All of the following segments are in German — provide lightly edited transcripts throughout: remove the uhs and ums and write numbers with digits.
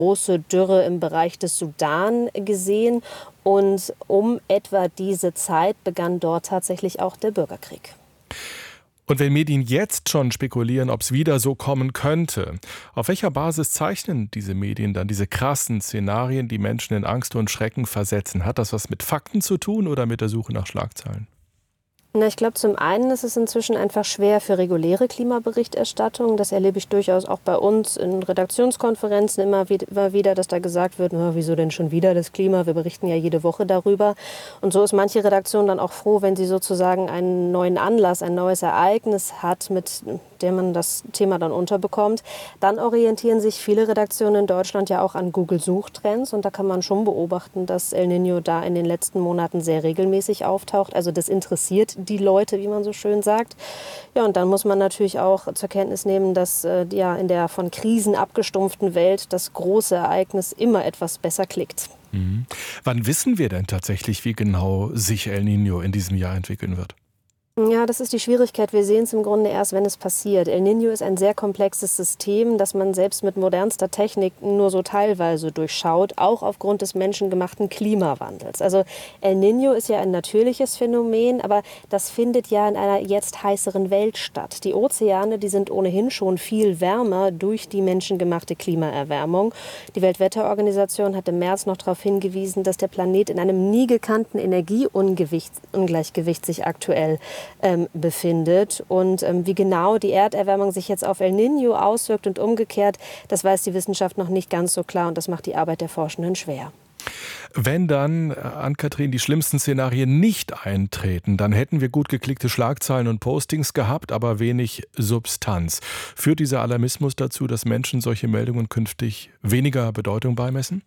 große Dürre im Bereich des Sudan gesehen. Und um etwa diese Zeit begann dort tatsächlich auch der Bürgerkrieg. Und wenn Medien jetzt schon spekulieren, ob es wieder so kommen könnte, auf welcher Basis zeichnen diese Medien dann diese krassen Szenarien, die Menschen in Angst und Schrecken versetzen? Hat das was mit Fakten zu tun oder mit der Suche nach Schlagzeilen? Na, ich glaube, zum einen ist es inzwischen einfach schwer für reguläre Klimaberichterstattung. Das erlebe ich durchaus auch bei uns in Redaktionskonferenzen immer wieder, dass da gesagt wird, na, wieso denn schon wieder das Klima? Wir berichten ja jede Woche darüber. Und so ist manche Redaktion dann auch froh, wenn sie sozusagen einen neuen Anlass, ein neues Ereignis hat, mit dem man das Thema dann unterbekommt. Dann orientieren sich viele Redaktionen in Deutschland ja auch an Google-Suchtrends. Und da kann man schon beobachten, dass El Niño da in den letzten Monaten sehr regelmäßig auftaucht. Also das interessiert die Leute, wie man so schön sagt. Ja, und dann muss man natürlich auch zur Kenntnis nehmen, dass ja in der von Krisen abgestumpften Welt das große Ereignis immer etwas besser klickt. Mhm. Wann wissen wir denn tatsächlich, wie genau sich El Niño in diesem Jahr entwickeln wird? Ja, das ist die Schwierigkeit. Wir sehen es im Grunde erst, wenn es passiert. El Niño ist ein sehr komplexes System, das man selbst mit modernster Technik nur so teilweise durchschaut, auch aufgrund des menschengemachten Klimawandels. Also El Niño ist ja ein natürliches Phänomen, aber das findet ja in einer jetzt heißeren Welt statt. Die Ozeane, die sind ohnehin schon viel wärmer durch die menschengemachte Klimaerwärmung. Die Weltwetterorganisation hat im März noch darauf hingewiesen, dass der Planet in einem nie gekannten Energieungleichgewicht sich aktuell befindet. Und wie genau die Erderwärmung sich jetzt auf El Niño auswirkt und umgekehrt, das weiß die Wissenschaft noch nicht ganz so klar und das macht die Arbeit der Forschenden schwer. Wenn dann, Ann-Kathrin, die schlimmsten Szenarien nicht eintreten, dann hätten wir gut geklickte Schlagzeilen und Postings gehabt, aber wenig Substanz. Führt dieser Alarmismus dazu, dass Menschen solche Meldungen künftig weniger Bedeutung beimessen?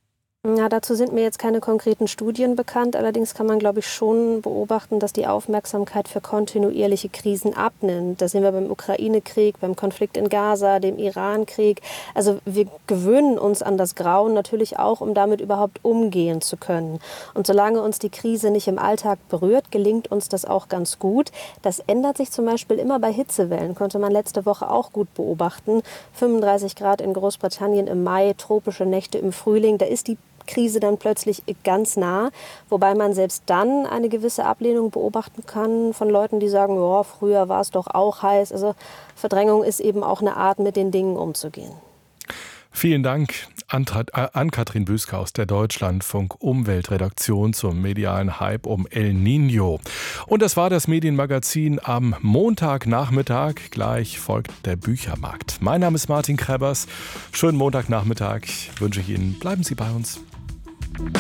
Ja, dazu sind mir jetzt keine konkreten Studien bekannt. Allerdings kann man, glaube ich, schon beobachten, dass die Aufmerksamkeit für kontinuierliche Krisen abnimmt. Das sehen wir beim Ukraine-Krieg, beim Konflikt in Gaza, dem Iran-Krieg. Also wir gewöhnen uns an das Grauen natürlich auch, um damit überhaupt umgehen zu können. Und solange uns die Krise nicht im Alltag berührt, gelingt uns das auch ganz gut. Das ändert sich zum Beispiel immer bei Hitzewellen, konnte man letzte Woche auch gut beobachten. 35 Grad in Großbritannien im Mai, tropische Nächte im Frühling, da ist die Krise dann plötzlich ganz nah, wobei man selbst dann eine gewisse Ablehnung beobachten kann von Leuten, die sagen, ja, früher war es doch auch heiß. Also Verdrängung ist eben auch eine Art, mit den Dingen umzugehen. Vielen Dank, Ann-Kathrin Büsker aus der Deutschlandfunk Umweltredaktion zum medialen Hype um El Niño. Und das war das Medienmagazin am Montagnachmittag. Gleich folgt der Büchermarkt. Mein Name ist Martin Krebers. Schönen Montagnachmittag wünsche ich Ihnen. Bleiben Sie bei uns.